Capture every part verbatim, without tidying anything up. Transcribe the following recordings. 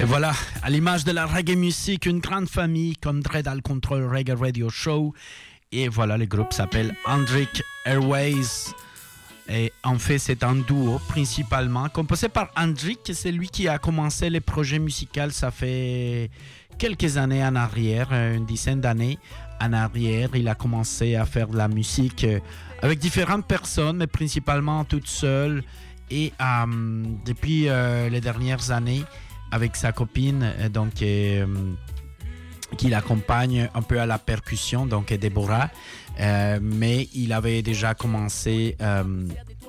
Et voilà, à l'image de la reggae music, une grande famille comme Dread Al Control Reggae Radio Show. Et voilà, le groupe s'appelle Hendrik Airways. Et en fait, c'est un duo principalement, composé par Hendrik. C'est lui qui a commencé les projets musicaux, ça fait quelques années en arrière, une dizaine d'années en arrière. Il a commencé à faire de la musique avec différentes personnes, mais principalement toute seule. Et euh, depuis euh, les dernières années, avec sa copine, donc, euh, qui l'accompagne un peu à la percussion, donc Déborah. Euh, mais il avait déjà commencé euh,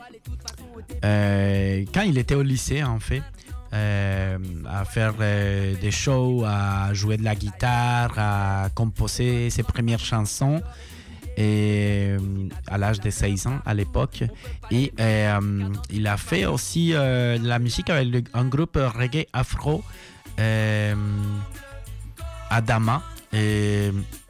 euh, quand il était au lycée, en fait, euh, à faire euh, des shows, à jouer de la guitare, à composer ses premières chansons. Et euh, à l'âge de seize ans à l'époque. Et euh, il a fait aussi euh, de la musique avec le, un groupe reggae afro, euh, Adama. Et,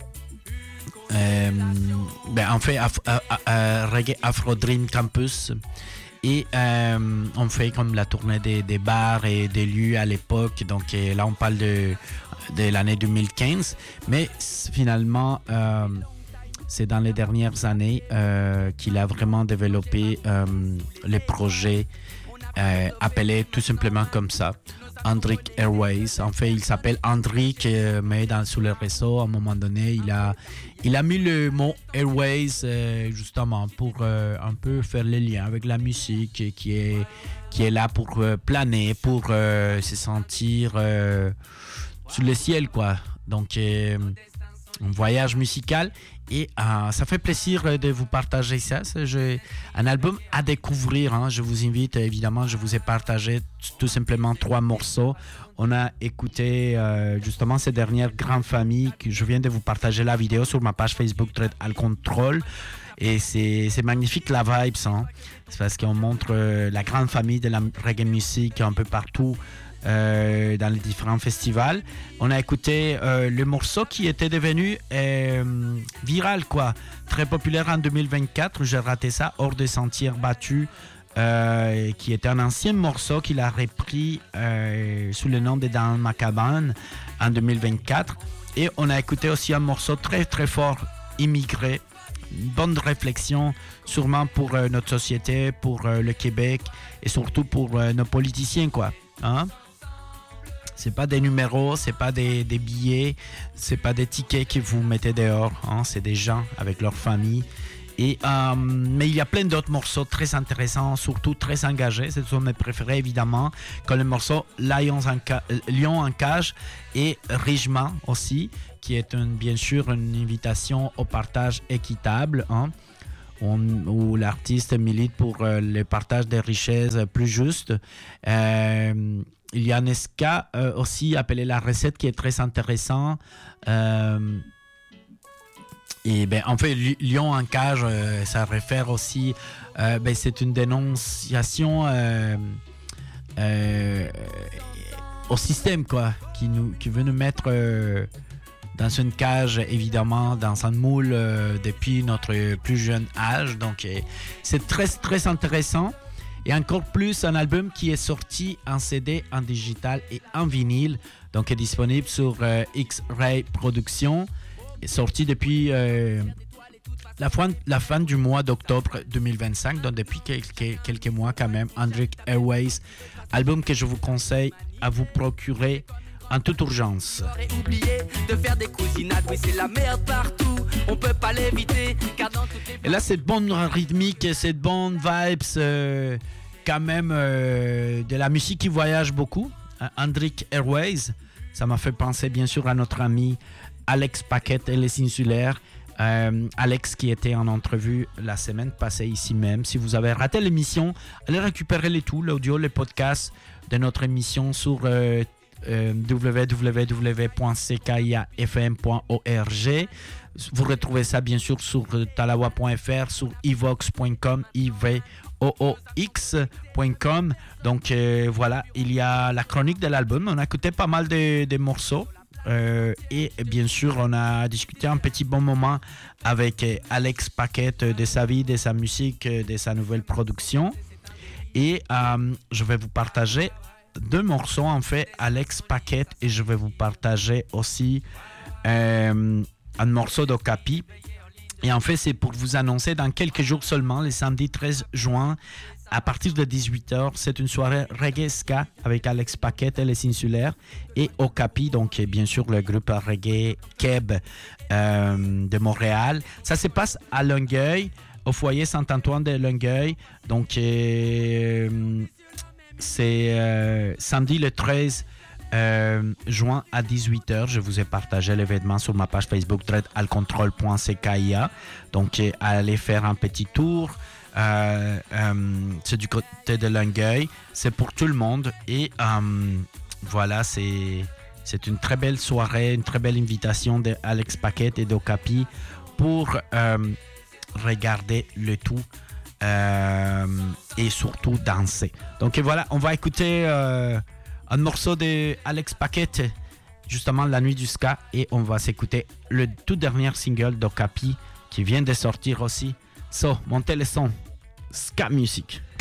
euh, ben, en fait, af, euh, euh, reggae afro Dream Campus. Et euh, on fait comme la tournée des, des bars et des lieux à l'époque. Donc là, on parle de, de l'année deux mille quinze. Mais finalement... Euh, c'est dans les dernières années euh, qu'il a vraiment développé euh, les projets euh, appelés tout simplement comme ça, Hendrik Airways. En fait, il s'appelle Hendrik, euh, mais dans, sur le réseau, à un moment donné, il a, il a mis le mot Airways euh, justement pour euh, un peu faire le lien avec la musique qui est, qui est là pour euh, planer, pour euh, se sentir euh, sous le ciel, quoi. Donc, euh, un voyage musical. Et euh, ça fait plaisir de vous partager ça. C'est je, un album à découvrir. Hein. Je vous invite, évidemment, je vous ai partagé t- tout simplement trois morceaux. On a écouté euh, justement ces dernières grandes familles. Que je viens de vous partager la vidéo sur ma page Facebook Dread Al Control. Et c'est, c'est magnifique la vibe. Hein. C'est parce qu'on montre euh, la grande famille de la reggae music un peu partout. Euh, dans les différents festivals. On a écouté euh, le morceau qui était devenu euh, viral, quoi. Très populaire en deux mille vingt-quatre. J'ai raté ça, Hors des sentiers battus, euh, qui était un ancien morceau qu'il a repris euh, sous le nom de Dans ma cabane en deux mille vingt-quatre. Et on a écouté aussi un morceau très très fort, Immigré. Une bonne réflexion, sûrement pour euh, notre société, pour euh, le Québec et surtout pour euh, nos politiciens, quoi. Hein? C'est pas des numéros, c'est pas des, des billets, c'est pas des tickets que vous mettez dehors, hein? C'est des gens avec leur famille. Et, euh, mais il y a plein d'autres morceaux très intéressants, surtout très engagés. Ce sont mes préférés, évidemment, comme le morceau Lions en ca- Lion en cage et Richement aussi, qui est une, bien sûr une invitation au partage équitable, hein? On, où l'artiste milite pour euh, le partage des richesses plus juste. Euh, il y a un ska euh, aussi appelé La Recette qui est très intéressant. Euh, et ben, en fait, Lion en cage, euh, ça réfère aussi, euh, ben, c'est une dénonciation euh, euh, au système, quoi, qui, nous, qui veut nous mettre... Euh, dans une cage, évidemment, dans un moule euh, depuis notre plus jeune âge. Donc, euh, c'est très, très intéressant. Et encore plus, un album qui est sorti en C D, en digital et en vinyle. Donc, est disponible sur euh, X-Ray Productions. Est sorti depuis euh, la, fin, la fin du mois d'octobre deux mille vingt-cinq. Donc, depuis quelques, quelques mois quand même. Hendrik Airways. Album que je vous conseille à vous procurer en toute urgence. De faire des cousinades, oui, c'est la merde partout. On peut pas l'éviter. Et là, cette bonne rythmique, cette bonne vibes, euh, quand même euh, de la musique qui voyage beaucoup. Hendrik Airways, ça m'a fait penser bien sûr à notre ami Alex Paquette et les Insulaires. Euh, Alex qui était en entrevue la semaine passée ici même. Si vous avez raté l'émission, allez récupérer les tout, l'audio, les podcasts de notre émission sur euh, Euh, w w w point c k i a f m point org. Vous retrouvez ça bien sûr sur talawa point f r, sur ivox point com, i v o o x point com. Donc euh, voilà, il y a la chronique de l'album. On a écouté pas mal de, de morceaux. Euh, et bien sûr, on a discuté un petit bon moment avec Alex Paquette de sa vie, de sa musique, de sa nouvelle production. Et euh, je vais vous partager deux morceaux, en fait, Alex Paquette, et je vais vous partager aussi euh, un morceau d'Okapi. Et en fait, c'est pour vous annoncer dans quelques jours seulement, le samedi treize juin, à partir de dix-huit heures, c'est une soirée reggae ska avec Alex Paquette et les Insulaires et Okapi, donc bien sûr le groupe reggae Keb euh, de Montréal. Ça se passe à Longueuil, au foyer Saint-Antoine de Longueuil. Donc euh, c'est euh, samedi le treize euh, juin à dix-huit heures. Je vous ai partagé l'événement sur ma page Facebook dread alcontrol point c k i a. Donc euh, allez faire un petit tour. Euh, euh, c'est du côté de Longueuil, c'est pour tout le monde et euh, voilà, c'est, c'est une très belle soirée, une très belle invitation d'Alex Paquette et d'Okapi pour euh, regarder le tout euh, et surtout danser. Donc voilà, on va écouter euh, un morceau d'Alex Paquette, justement La Nuit du Ska, et on va s'écouter le tout dernier single d'Okapi qui vient de sortir aussi. So, montez le son. Ska Music.